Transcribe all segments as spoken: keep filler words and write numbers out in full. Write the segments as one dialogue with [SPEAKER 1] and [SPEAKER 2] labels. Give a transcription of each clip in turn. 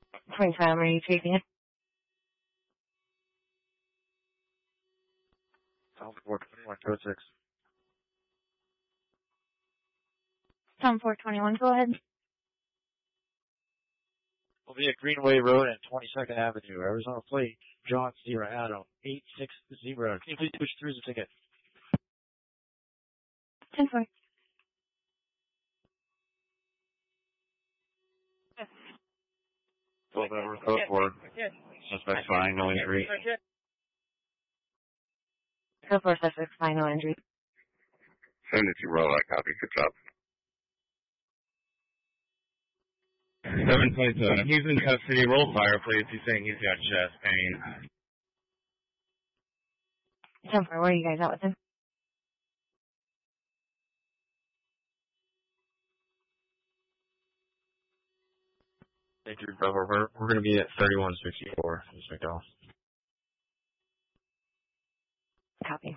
[SPEAKER 1] Point time, are you taking it?
[SPEAKER 2] Tom four twenty-one, code six.
[SPEAKER 1] Tom four twenty-one, go ahead.
[SPEAKER 2] Will be at Greenway Road and twenty-second Avenue, Arizona Plate, John Sierra Adam, eight six zero. Can you please push through the ticket?
[SPEAKER 1] ten four.
[SPEAKER 2] twelve hour code four. Suspect fine, no injury.
[SPEAKER 1] Code four, suspect fine, no injury.
[SPEAKER 3] seventy-two roll, I copy. Good job.
[SPEAKER 4] seven twenty-seven. He's in custody. Roll fire, please. He's saying he's got chest pain.
[SPEAKER 1] ten four, where are you guys at with him?
[SPEAKER 2] Thank you, brother. We're, we're going to be at thirty-one sixty-four, Miz McDowell.
[SPEAKER 1] Copy.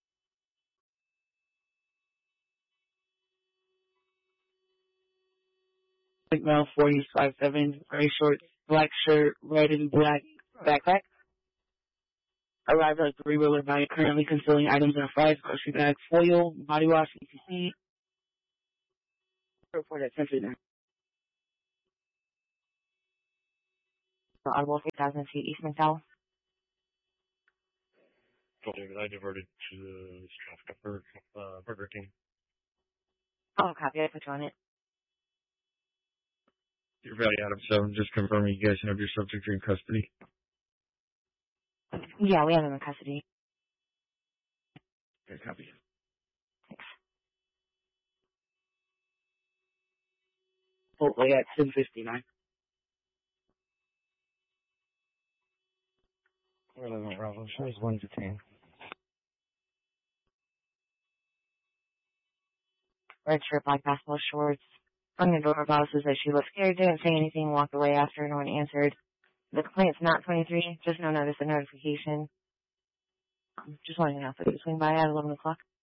[SPEAKER 5] Signal forty-five seven, very short, black shirt, red and black backpack. Arrived at a three-wheeler bike, currently concealing items in a five grocery bag, foil, body wash, E T C. Report at Century there.
[SPEAKER 1] Audible three thousand feet, East McDowell.
[SPEAKER 2] David, I diverted to the traffic for uh, Burger King.
[SPEAKER 1] Oh, copy, I put you on it.
[SPEAKER 2] Your Valley Adam seven, just confirming you guys have your subject in custody.
[SPEAKER 1] Yeah, we have him in custody.
[SPEAKER 2] Okay, copy.
[SPEAKER 1] Thanks.
[SPEAKER 5] Hopefully at ten fifty-nine.
[SPEAKER 2] We're living around. Shows one detained.
[SPEAKER 1] Red shirt, black basketball shorts. On the door bell says that she looked scared, didn't say anything, walked away after no one answered. The complaint's not twenty-three, just no notice of notification. Um, just wanting to know if it would swing by at eleven o'clock.